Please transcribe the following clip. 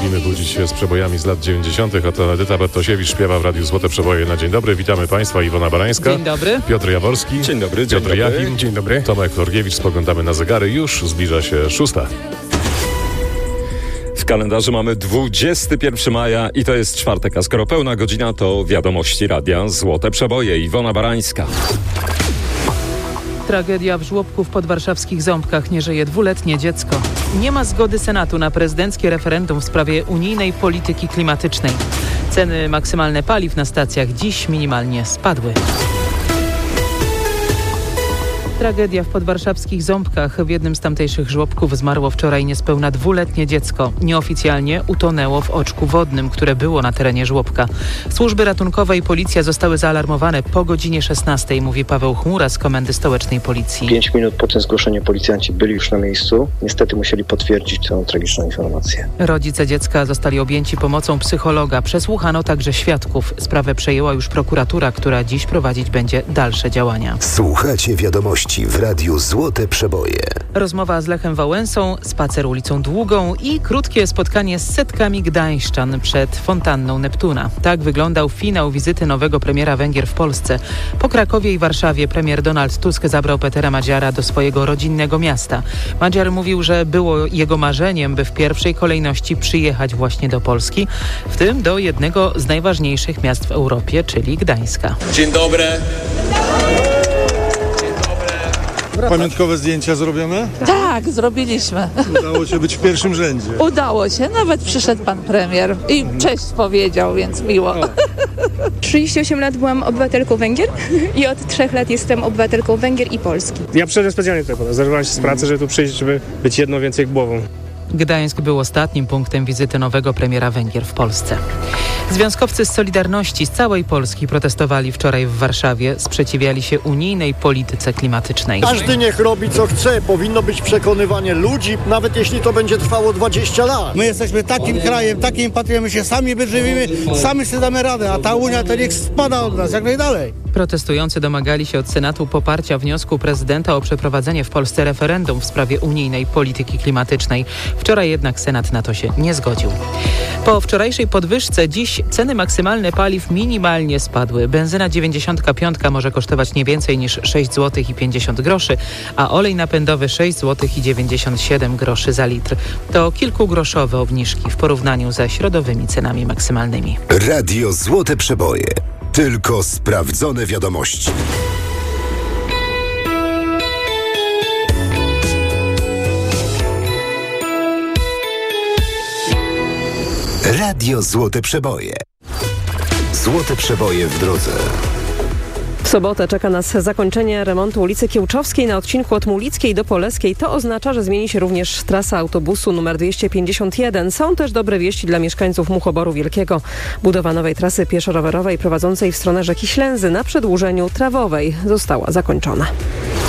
lubimy budzić się z przebojami z lat 90. Oto Edyta Bartosiewicz śpiewa w Radiu Złote Przeboje na dzień dobry. Witamy Państwa, Iwona Barańska. Dzień dobry. Piotr Jaworski. Dzień dobry. Piotr Jachim. Dzień dobry. Tomek Florgiewicz. Spoglądamy na zegary. Już zbliża się 6. W kalendarzu mamy 21 maja i to jest czwartek, a skoro pełna godzina, to wiadomości Radia Złote Przeboje. Iwona Barańska. Tragedia w żłobku w podwarszawskich Ząbkach. Nie żyje 2-letnie dziecko. Nie ma zgody Senatu na prezydenckie referendum w sprawie unijnej polityki klimatycznej. Ceny maksymalne paliw na stacjach dziś minimalnie spadły. Tragedia w podwarszawskich Ząbkach. W jednym z tamtejszych żłobków zmarło wczoraj niespełna 2-letnie dziecko. Nieoficjalnie utonęło w oczku wodnym, które było na terenie żłobka. Służby ratunkowe i policja zostały zaalarmowane po godzinie 16, mówi Paweł Chmura z Komendy Stołecznej Policji. 5 minut po tym zgłoszeniu policjanci byli już na miejscu. Niestety musieli potwierdzić tę tragiczną informację. Rodzice dziecka zostali objęci pomocą psychologa. Przesłuchano także świadków. Sprawę przejęła już prokuratura, która dziś prowadzić będzie dalsze działania. Słuchacie wiadomości w Radiu Złote Przeboje. Rozmowa z Lechem Wałęsą, spacer ulicą Długą i krótkie spotkanie z setkami gdańszczan przed fontanną Neptuna. Tak wyglądał finał wizyty nowego premiera Węgier w Polsce. Po Krakowie i Warszawie premier Donald Tusk zabrał Petera Madziara do swojego rodzinnego miasta. Madziar mówił, że było jego marzeniem, by w pierwszej kolejności przyjechać właśnie do Polski, w tym do jednego z najważniejszych miast w Europie, czyli Gdańska. Dzień dobry. Pamiątkowe zdjęcia zrobione? Tak, zrobiliśmy. Udało się być w pierwszym rzędzie. Udało się, nawet przyszedł pan premier i cześć powiedział, więc miło. 38 lat byłam obywatelką Węgier i od 3 lat jestem obywatelką Węgier i Polski. Ja przyszedłem specjalnie tutaj, zerwałem się z pracy, żeby tu przyjść, żeby być jedno więcej głową. Gdańsk był ostatnim punktem wizyty nowego premiera Węgier w Polsce. Związkowcy z Solidarności z całej Polski protestowali wczoraj w Warszawie, sprzeciwiali się unijnej polityce klimatycznej. Każdy niech robi co chce, powinno być przekonywanie ludzi, nawet jeśli to będzie trwało 20 lat. My jesteśmy takim krajem, takim patrią, my się sami wyżywimy, sami sobie damy radę, a ta Unia to niech spada od nas jak najdalej. Protestujący domagali się od Senatu poparcia wniosku prezydenta o przeprowadzenie w Polsce referendum w sprawie unijnej polityki klimatycznej. Wczoraj jednak Senat na to się nie zgodził. Po wczorajszej podwyżce dziś ceny maksymalne paliw minimalnie spadły. Benzyna 95 może kosztować nie więcej niż 6 zł i 50 groszy, a olej napędowy 6 zł i 97 groszy za litr. To kilkugroszowe obniżki w porównaniu ze środowymi cenami maksymalnymi. Radio Złote Przeboje. Tylko sprawdzone wiadomości. Radio Złote Przeboje. Złote Przeboje w drodze. W sobotę czeka nas zakończenie remontu ulicy Kiełczowskiej na odcinku od Mulickiej do Poleskiej. To oznacza, że zmieni się również trasa autobusu numer 251. Są też dobre wieści dla mieszkańców Muchoboru Wielkiego. Budowa nowej trasy pieszo-rowerowej prowadzącej w stronę rzeki Ślęzy na przedłużeniu Trawowej została zakończona.